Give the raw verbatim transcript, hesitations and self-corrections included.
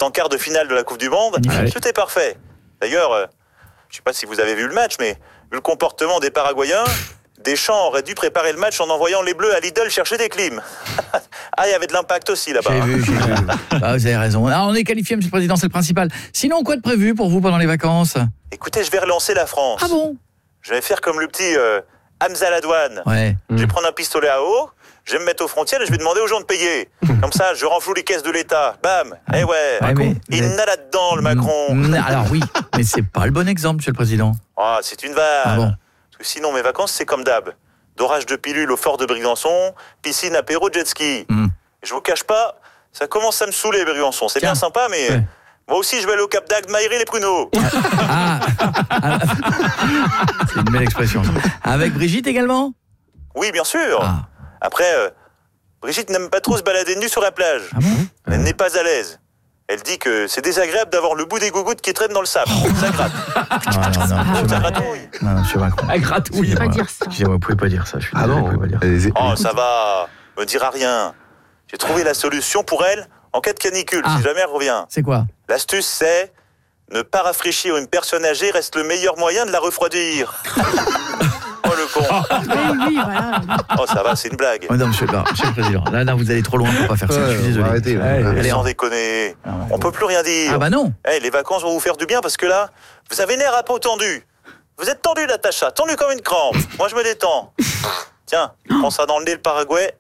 en quart de finale de la Coupe du Monde. Allez. Tout est parfait. D'ailleurs, euh, je ne sais pas si vous avez vu le match, mais vu le comportement des Paraguayens, Deschamps aurait dû préparer le match en envoyant les Bleus à Lidl chercher des clims. Ah, il y avait de l'impact aussi là-bas. J'ai vu, j'ai vu. Ah, vous avez raison. Ah, on est qualifié, Monsieur le Président, c'est le principal. Sinon, quoi de prévu pour vous pendant les vacances? Écoutez, je vais relancer la France. Ah bon? Je vais faire comme le petit euh, Hamza Ladouane. Ouais. Je vais prendre un pistolet à eau, je vais me mettre aux frontières et je vais demander aux gens de payer. Comme ça, je renfloue les caisses de l'État. Bam. Eh ouais. Ouais, mais- Il n'a là-dedans, le Macron. Mm, Alors oui, mais c'est pas le bon exemple, Monsieur le Président. Ah, c'est une vanne. Ah bon? Parce que sinon, mes vacances, c'est comme d'hab. Dorage de pilules au fort de Briançon, piscine, apéro, jet ski. Mm. Je vous cache pas, ça commence à me saouler, Briançon. C'est Tiens. bien sympa, mais Ouais. moi aussi, je vais aller au Cap d'Agde m'aérer les pruneaux. Ah, ah, c'est une belle expression. Avec Brigitte également? Oui, bien sûr. Ah, Après, euh, Brigitte n'aime pas trop se balader nue sur la plage. ah bon? Elle n'est pas à l'aise. Elle dit que c'est désagréable d'avoir le bout des gougouttes qui traîne dans le sable. Ça gratte. Ah, non, non, Monsieur Ça Macron. gratouille. Non, non, Monsieur Macron. Ah, gratouille. Excusez-moi. pas dire ça. Excusez-moi, vous pouvez pas dire ça. Je suis Ah désolé, non, vous pouvez pas dire ça. allez-y. Oh, ça va. Me dira rien. J'ai trouvé la solution pour elle en cas de canicule, Ah. si jamais elle revient. C'est quoi? L'astuce, c'est ne pas rafraîchir une personne âgée reste le meilleur moyen de la refroidir. Oh, le con. Oui, oui, voilà. Oh, ça va, c'est une blague. Oh, non, monsieur, non, monsieur le Président, là, là, vous allez trop loin pour pas faire ça. Je suis désolé. Arrêtez. là. Ouais. Allez, Sans on- déconner. Ah, ouais. On peut plus rien dire. Ah bah non. Eh, les vacances vont vous faire du bien parce que là, vous avez l'air à peau tendue. Vous êtes tendu, Natacha, tendu comme une crampe. Moi, je me détends. Tiens, prends ça dans le nez, le Paraguay.